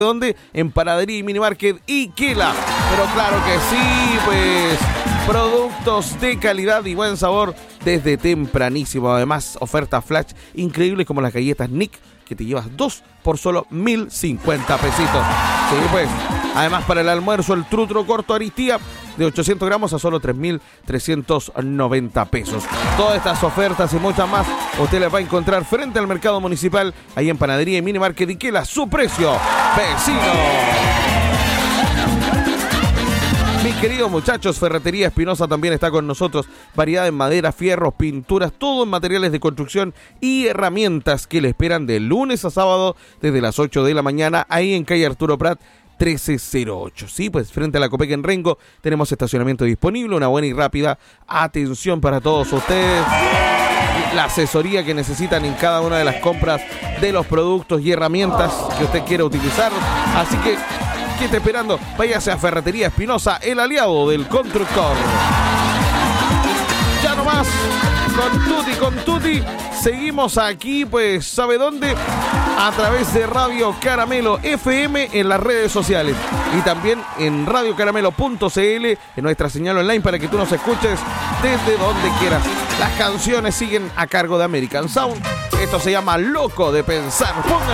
¿Dónde? En Panadería y Minimarket Iquela. Pero claro que sí, pues productos de calidad y buen sabor desde tempranísimo. Además, ofertas flash increíbles como las galletas Nick, que te llevas 2 por solo 1.050 pesitos. Sí, pues. Además, para el almuerzo, el trutro corto Aristía de 800 gramos a solo 3.390 pesos. Todas estas ofertas y muchas más usted las va a encontrar frente al mercado municipal, ahí en Panadería y Minimarket Iquela. Su precio, vecino. Mis queridos muchachos, Ferretería Espinosa también está con nosotros. Variedad en madera, fierros, pinturas, todo en materiales de construcción y herramientas que le esperan de lunes a sábado desde las 8 de la mañana, ahí en calle Arturo Prat 1308. Sí, pues frente a la Copec en Rengo tenemos estacionamiento disponible, una buena y rápida atención para todos ustedes. La asesoría que necesitan en cada una de las compras de los productos y herramientas que usted quiera utilizar. Así que, ¿qué está esperando? Váyase a Ferretería Espinosa, el aliado del constructor. Ya nomás, con Tutti, seguimos aquí, pues, ¿sabe dónde? A través de Radio Caramelo FM en las redes sociales y también en radiocaramelo.cl en nuestra señal online para que tú nos escuches desde donde quieras. Las canciones siguen a cargo de American Sound. Esto se llama Loco de Pensar. Póngalo.